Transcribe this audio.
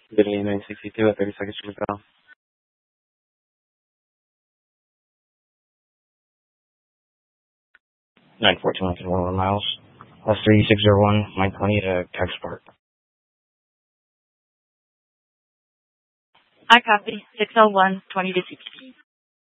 Video 962 at 30 seconds to go. 914 miles. That's 3601, Mike 20 to Texas Park. I copy. 601, 20 to 60.